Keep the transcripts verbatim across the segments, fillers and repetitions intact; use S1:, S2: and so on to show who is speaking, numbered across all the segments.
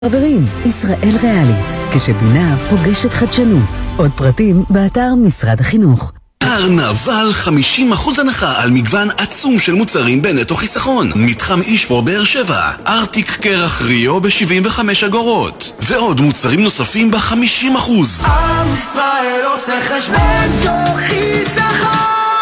S1: חברים, ישראל ריאלית, כשבינה פוגשת חדשנות. עוד פרטים באתר משרד החינוך.
S2: קרנבל חמישים אחוז הנחה על מגוון עצום של מוצרים בנטו חיסכון. מתחם אישפור באר שבע, ארטיק קרח ריו ב-שבעים וחמש אגורות, ועוד מוצרים נוספים ב-חמישים אחוז.
S3: עם ישראל עושה חשבון תוך חיסכון.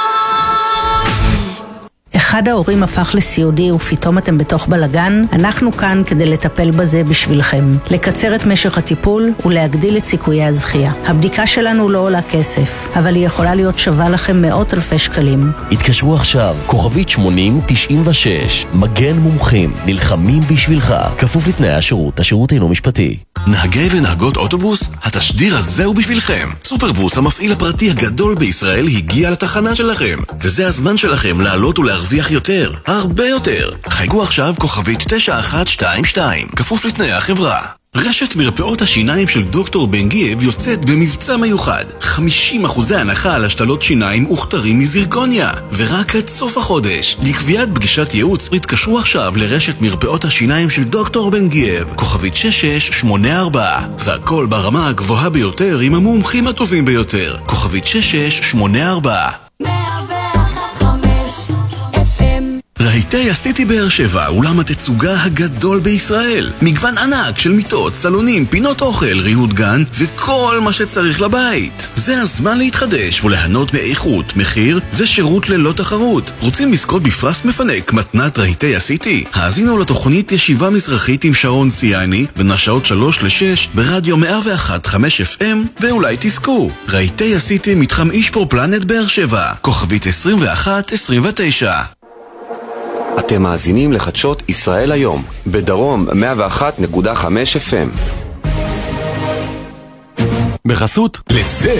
S4: אחד ההורים הפך לסיעודי ופתאום אתם בתוך בלגן, אנחנו כאן כדי לטפל בזה בשבילכם. לקצר את משך הטיפול ולהגדיל את סיכויי הזכייה. הבדיקה שלנו לא עולה כסף, אבל היא יכולה להיות שווה לכם מאות אלפי שקלים.
S5: התקשרו עכשיו, כוכבית שמונים תשעים ושש. מגן מומחים, נלחמים בשבילך. כפוף לתנאי השירות, השירות אינו משפטי.
S2: נהגי ונהגות אוטובוס, התשדיר הזה הוא בשבילכם. סופרבוס, המפעיל הפרטי הגדול בישראל, הגיע לתחנה שלכם, וזה הזמן שלכם לעלות ולהרוויח יותר, הרבה יותר. חייגו עכשיו כוכבית תשע אחת שתיים שתיים, כפוף לתנאי החברה. רשת מרפאות השיניים של דוקטור בן גייב יוצאת במבצע מיוחד. חמישים אחוזי הנחה על השתלות שיניים וכתרים מזירקוניה. ורק עד סוף החודש. לקביעת פגישת ייעוץ, התקשרו עכשיו לרשת מרפאות השיניים של דוקטור בן גייב. כוכבית שש שש שמונה ארבע. והכל ברמה הגבוהה ביותר עם המומחים הטובים ביותר. כוכבית שש שש שמונה ארבע. רהיטי הסיטי באר שבע, אולם התצוגה הגדול בישראל. מגוון ענק של מיטות, סלונים, פינות אוכל, ריהוט גן וכל מה שצריך לבית. זה הזמן להתחדש וליהנות מאיכות, מחיר ושירות ללא תחרות. רוצים לזכות בפרס מפנק מתנת רהיטי הסיטי? האזינו לתוכנית ישיבה מזרחית עם שרון ציאני בין השעות שלוש לשש ברדיו מאה ואחת נקודה חמש אף אם, ואולי תזכו. רהיטי הסיטי, מתחם אישפור פלנט באר שבע, כוכבית עשרים ואחת עשרים ותשע.
S6: אתם מאזינים לחדשות ישראל היום, בדרום מאה ואחת נקודה חמש אף אם.
S7: בחסות
S2: לזה